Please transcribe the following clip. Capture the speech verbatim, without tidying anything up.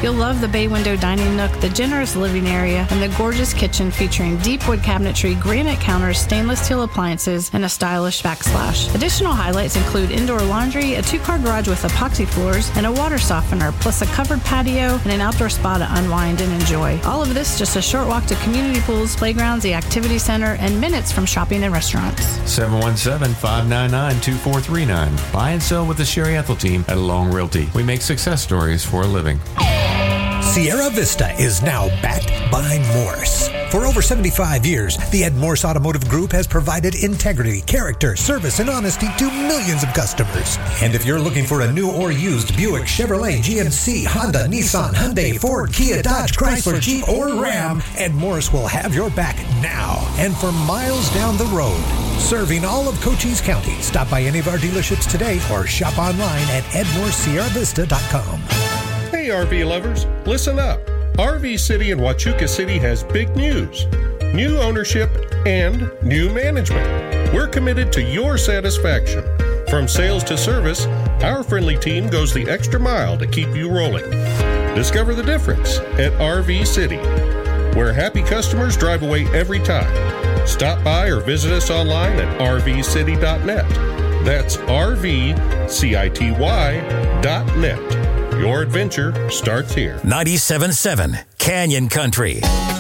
You'll love the bay window dining nook, the generous living area, and the gorgeous kitchen featuring deep wood cabinetry, granite counters, stainless steel appliances, and a stylish backsplash. Additional highlights include indoor laundry, a two-car garage with epoxy floors, and a water softener, plus a covered patio and an outdoor spa to unwind and enjoy. All of this just a short walk to community pools, playgrounds, the activity center, and minutes from shopping and restaurants. seven one seven, five nine nine, two four three nine. Buy and sell with the Sherry Ethel team at Long Realty. We make success stories for a living. Sierra Vista is now backed by Morse. For over seventy-five years, the Ed Morse Automotive Group has provided integrity, character, service, and honesty to millions of customers. And if you're looking for a new or used Buick, Chevrolet, G M C, Honda, Nissan, Hyundai, Ford, Kia, Dodge, Chrysler, Jeep, or Ram, Ed Morse will have your back now and for miles down the road. Serving all of Cochise County. Stop by any of our dealerships today or shop online at ed morse sierra vista dot com. Hey R V lovers, listen up. R V City in Huachuca City has big news. New ownership and new management. We're committed to your satisfaction. From sales to service, our friendly team goes the extra mile to keep you rolling. Discover the difference at R V City, where happy customers drive away every time. Stop by or visit us online at r v city dot net. That's R V city dot net. Your adventure starts here. ninety-seven point seven Canyon Country.